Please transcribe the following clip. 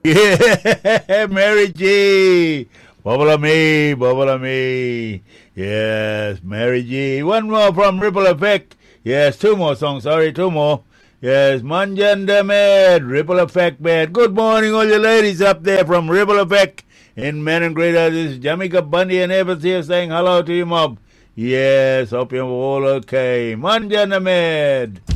Yeah, Mary G. Bubble me. Yes, Mary G. One more from Ripple Effect. Yes, two more songs. Sorry, two more. Yes, Manjanda Med, Ripple Effect Bed. Good morning, all you ladies up there from Ripple Effect in Men and Greater. This is Jamaica Bundy and Evans here saying hello to you, mob. Yes, hope you're all okay. Manjanda Med.